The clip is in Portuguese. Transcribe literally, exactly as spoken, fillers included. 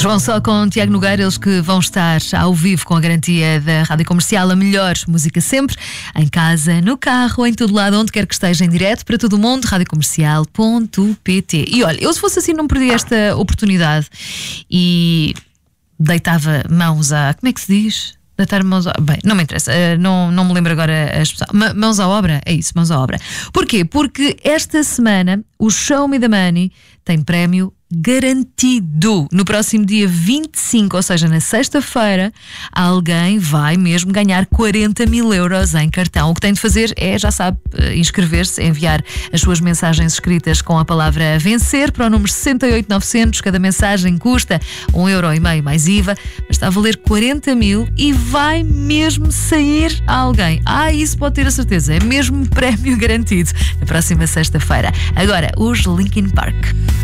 João Só com Tiago Nogueira, eles que vão estar ao vivo com a garantia da Rádio Comercial, a melhor música sempre, em casa, no carro, em todo lado, onde quer que esteja, em direto para todo o mundo, rádio comercial ponto pt. E olha, eu se fosse assim não perdia esta oportunidade e deitava mãos a... como é que se diz? Deitar mãos a... Bem, não me interessa, não, não me lembro agora a expressão. Mãos à obra? É isso, mãos à obra. Porquê? Porque esta semana o Show Me the Money tem prémio garantido. No próximo dia vinte e cinco, ou seja, na sexta-feira, alguém vai mesmo ganhar quarenta mil euros em cartão. O que tem de fazer é, já sabe, inscrever-se, enviar as suas mensagens escritas com a palavra vencer para o número seis oito nove zero zero. Cada mensagem custa um euro e meio mais I V A, mas está a valer quarenta mil e vai mesmo sair a alguém. Ah, isso pode ter a certeza, é mesmo prémio garantido na próxima sexta-feira. Agora, os Linkin Park.